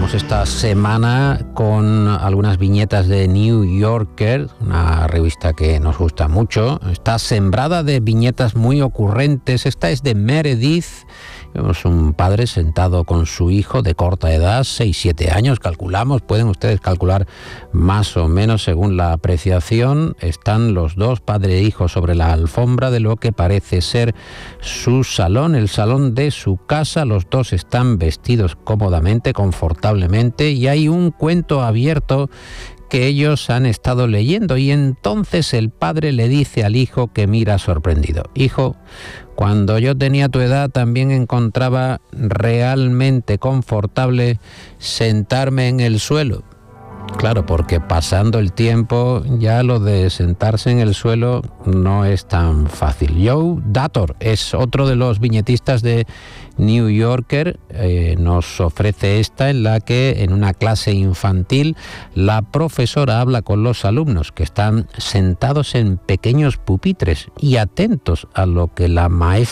Comenzamos esta semana con algunas viñetas de New Yorker, una revista que nos gusta mucho. Está sembrada de viñetas muy ocurrentes. Esta es de Meredith. Vemos un padre sentado con su hijo de corta edad, 6-7 años, calculamos, pueden ustedes calcular más o menos según la apreciación. Están los dos, padre e hijo, sobre la alfombra de lo que parece ser su salón, el salón de su casa. Los dos están vestidos cómodamente, confortablemente, y hay un cuento abierto que ellos han estado leyendo, y entonces el padre le dice al hijo, que mira sorprendido: hijo, cuando yo tenía tu edad también encontraba realmente confortable sentarme en el suelo. Claro, porque pasando el tiempo ya lo de sentarse en el suelo no es tan fácil. Joe Dator es otro de los viñetistas de New Yorker. Nos ofrece esta, en la que en una clase infantil la profesora habla con los alumnos, que están sentados en pequeños pupitres y atentos a lo que la maestra